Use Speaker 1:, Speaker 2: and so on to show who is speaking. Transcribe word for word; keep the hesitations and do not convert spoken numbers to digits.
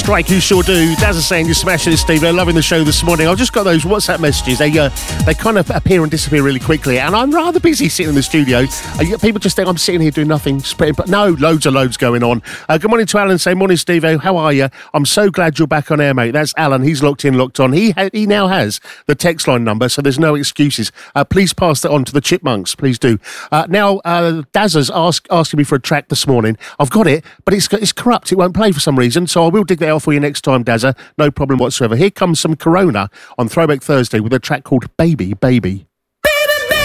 Speaker 1: Strike, you sure do. Daz is saying you're smashing it, Steve. They're loving the show this morning. I've just got those WhatsApp messages. They uh, they kind of appear and disappear really quickly, and I'm rather busy sitting in the studio. Uh, people just think I'm sitting here doing nothing, spreading, but no, loads and loads going on. Uh, good morning to Alan. Say morning, Steve. How are you? I'm so glad you're back on air, mate. That's Alan. He's locked in, locked on. He ha- he now has the text line number, so there's no excuses. Uh, please pass that on to the Chipmunks. Please do. Uh, now, uh, Dazza's ask, asking me for a track this morning. I've got it, but it's it's corrupt. It won't play for some reason, so I will dig that out for you next time, Dazza. No problem whatsoever. Here comes some Corona on Throwback Thursday with a track called Baby, Baby.